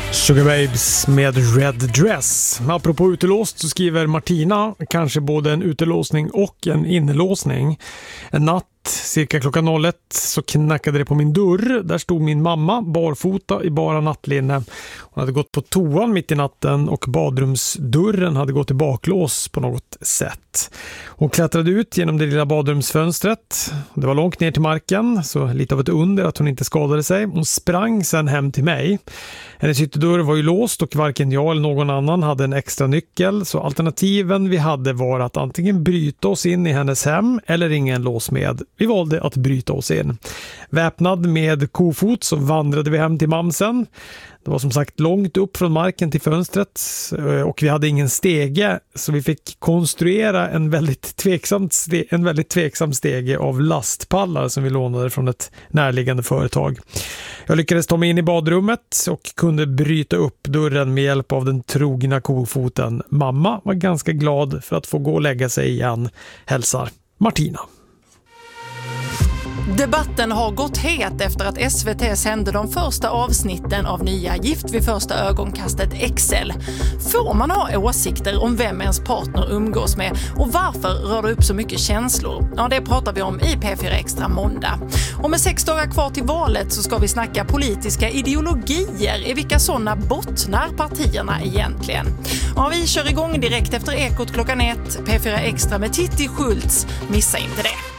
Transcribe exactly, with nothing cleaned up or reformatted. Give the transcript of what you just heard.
Sugar Babes med Red Dress. Apropå utelåst så skriver Martina kanske både en utelåsning och en inlåsning. En natt cirka klockan noll ett så knackade det på min dörr. Där stod min mamma barfota i bara nattlinne. Hon hade gått på toan mitt i natten och badrumsdörren hade gått i baklås på något sätt. Hon klättrade ut genom det lilla badrumsfönstret. Det var långt ner till marken, så lite av ett under att hon inte skadade sig. Hon sprang sedan hem till mig. Hennes ytterdörr var ju låst och varken jag eller någon annan hade en extra nyckel, så alternativen vi hade var att antingen bryta oss in i hennes hem eller ringa en låsmed. Vi valde att bryta oss in. Väpnad med kofot så vandrade vi hem till mamsen. Det var som sagt långt upp från marken till fönstret och vi hade ingen stege, så vi fick konstruera en väldigt tveksam stege, en väldigt tveksam stege av lastpallar som vi lånade från ett närliggande företag. Jag lyckades ta mig in i badrummet och kunde bryta upp dörren med hjälp av den trogna kofoten. Mamma var ganska glad för att få gå och lägga sig igen, hälsar Martina. Debatten har gått het efter att S V T sände de första avsnitten av nya Gift vid första ögonkastet X L. Får man ha åsikter om vem ens partner umgås med och varför rör det upp så mycket känslor? Ja, det pratar vi om i P fyra Extra måndag. Och med sex dagar kvar till valet så ska vi snacka politiska ideologier. I vilka sådana bottnar partierna egentligen? Ja, vi kör igång direkt efter Ekot klockan ett. P fyra Extra med Titti Schultz. Missa inte det.